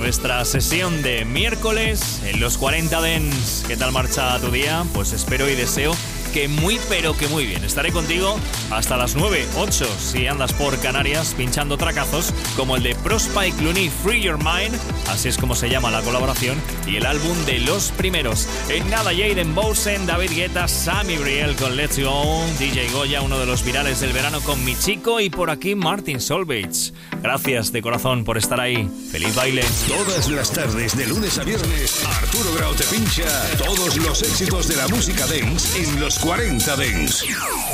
nuestra sesión de miércoles en los 40 Dance. ¿Qué tal marcha tu día? Pues espero y deseo que muy pero que muy bien. Estaré contigo hasta las 9, 8 si andas por Canarias pinchando tracazos como el de Prospike Clooney, Free Your Mind, así es como se llama la colaboración, y el álbum de los primeros. En nada, Jaden Bowsen, David Guetta, Sammy Briel con Let's Go, DJ Goya, uno de los virales del verano con Mi Chico, y por aquí Martin Solveig. Gracias de corazón por estar ahí. ¡Feliz baile! Todas las tardes, de lunes a viernes, Arturo Grau te pincha todos los éxitos de la música dance en los 40 Dance.